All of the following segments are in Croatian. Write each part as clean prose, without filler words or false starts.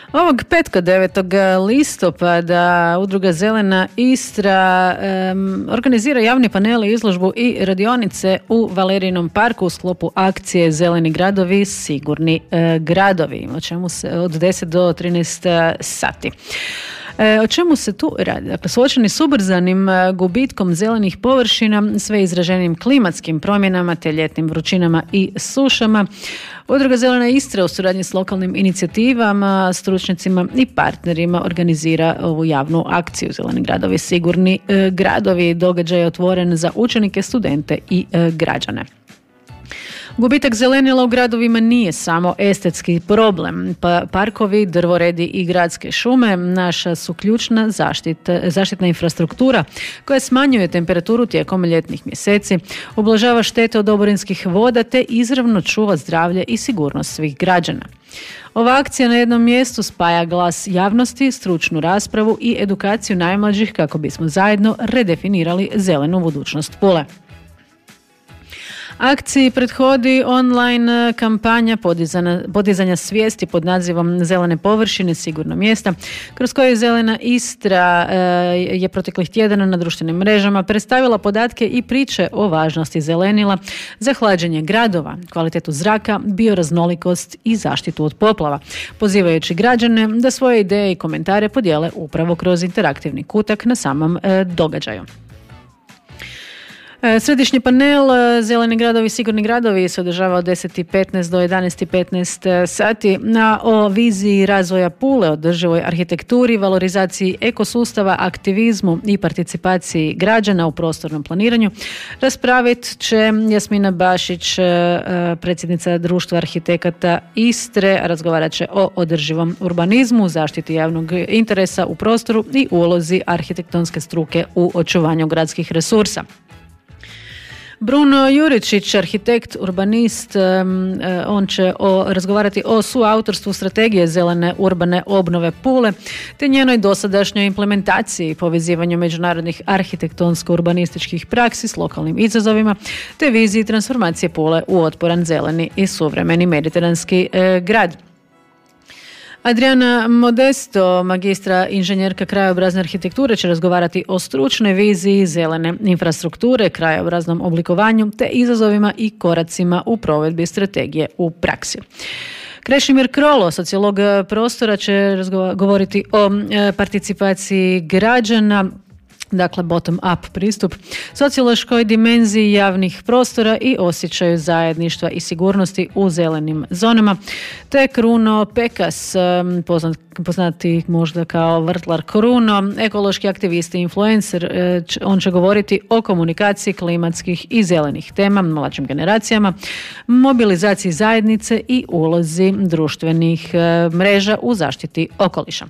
Ovog petka 9. listopada Udruga Zelena Istra organizira javni panel, izložbu i radionice u Valerijinom parku u sklopu akcije Zeleni gradovi, sigurni gradovi, o čemu se od 10 do 13 sati. O čemu se tu radi? Dakle, suočeni s ubrzanim gubitkom zelenih površina, sve izraženim klimatskim promjenama te ljetnim vrućinama i sušama, Udruga Zelena Istra u suradnji s lokalnim inicijativama, stručnjacima i partnerima organizira ovu javnu akciju Zeleni gradovi, sigurni gradovi. Događaj je otvoren za učenike, studente i građane. Gubitak zelenila u gradovima nije samo estetski problem. Parkovi, drvoredi i gradske šume naša su ključna zaštitna infrastruktura koja smanjuje temperaturu tijekom ljetnih mjeseci, ublažava štete od oborinskih voda te izravno čuva zdravlje i sigurnost svih građana. Ova akcija na jednom mjestu spaja glas javnosti, stručnu raspravu i edukaciju najmlađih kako bismo zajedno redefinirali zelenu budućnost Pule. Akciji prethodi online kampanja podizanja svijesti pod nazivom Zelene površine, sigurno mjesta, kroz koju Zelena Istra je proteklih tjedana na društvenim mrežama predstavila podatke i priče o važnosti zelenila za hlađenje gradova, kvalitetu zraka, bioraznolikost i zaštitu od poplava, pozivajući građane da svoje ideje i komentare podijele upravo kroz interaktivni kutak na samom događaju. Središnji panel Zeleni gradovi, sigurni gradovi se održava od 10:15 do 11:15 sati o viziji razvoja Pule, održivoj arhitekturi, valorizaciji ekosustava, aktivizmu i participaciji građana u prostornom planiranju. Raspravit će Jasmina Bašić, predsjednica Društva arhitekata Istre, razgovarat će o održivom urbanizmu, zaštiti javnog interesa u prostoru i ulozi arhitektonske struke u očuvanju gradskih resursa. Bruno Juričić, arhitekt, urbanist, on će razgovarati o suautorstvu strategije zelene urbane obnove Pule te njenoj dosadašnjoj implementaciji, povezivanju međunarodnih arhitektonsko-urbanističkih praksi s lokalnim izazovima te viziji transformacije Pule u otporan zeleni i suvremeni mediteranski grad. Adriana Modesto, magistra inženjerka krajobrazne arhitekture, će razgovarati o stručnoj viziji zelene infrastrukture, krajobraznom oblikovanju te izazovima i koracima u provedbi strategije u praksi. Krešimir Krolo, sociolog prostora, će govoriti o participaciji građana, dakle bottom-up pristup, sociološkoj dimenziji javnih prostora i osjećaju zajedništva i sigurnosti u zelenim zonama, te Kruno Pekas, poznati možda kao vrtlar Kruno, ekološki aktivist i influencer, on će govoriti o komunikaciji klimatskih i zelenih tema mlađim generacijama, mobilizaciji zajednice i ulozi društvenih mreža u zaštiti okoliša.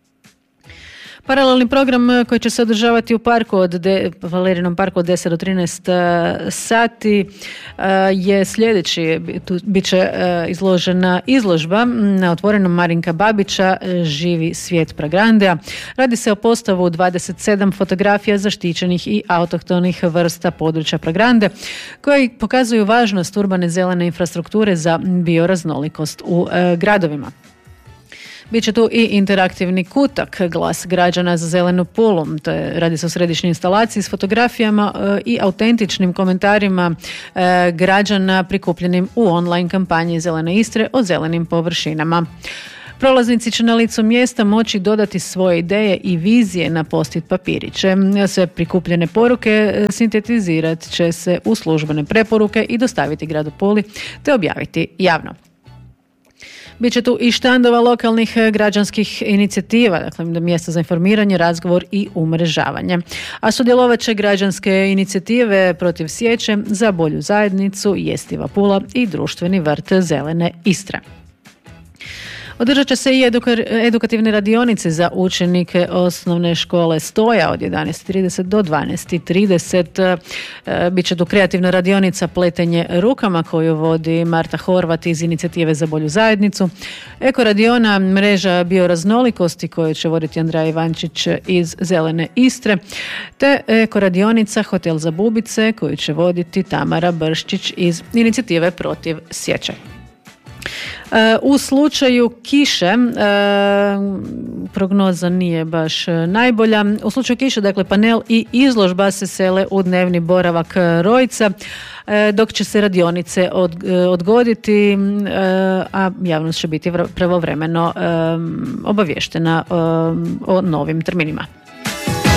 Paralelni program koji će se održavati u parku Valerijinom parku od 10 do 13 sati je sljedeći. Bit će izložena izložba na otvorenom Marinka Babića Živi svijet Pragrandea. Radi se o postavu 27 fotografija zaštićenih i autohtonih vrsta područja Pragrande koji pokazuju važnost urbane zelene infrastrukture za bioraznolikost u gradovima. Biće tu i interaktivni kutak Glas građana za zelenu Pulu. Radi se o središnjoj instalaciji s fotografijama i autentičnim komentarima građana prikupljenim u online kampanji Zelene Istre o zelenim površinama. Prolaznici će na licu mjesta moći dodati svoje ideje i vizije na post-it papiriće. Sve prikupljene poruke sintetizirat će se u službene preporuke i dostaviti gradu Puli te objaviti javno. Biće tu i štandova lokalnih građanskih inicijativa, dakle mjesta za informiranje, razgovor i umrežavanje. A sudjelovat će građanske inicijative protiv sječe, za bolju zajednicu, Jestiva Pula i društveni vrt Zelene Istre. Održat će se i edukativne radionice za učenike osnovne škole Stoja od 11:30 do 12:30. Biće tu kreativna radionica Pletenje rukama koju vodi Marta Horvat iz inicijative za bolju zajednicu. Eko radiona mreža bioraznolikosti koju će voditi Andreja Ivančić iz Zelene Istre. Te eko radionica Hotel za bubice koju će voditi Tamara Brščić iz inicijative protiv sječe. U slučaju kiše, prognoza nije baš najbolja. U slučaju kiše, dakle, panel i izložba se sele u dnevni boravak Rojca, dok će se radionice odgoditi, a javnost će biti pravovremeno obavještena o novim terminima.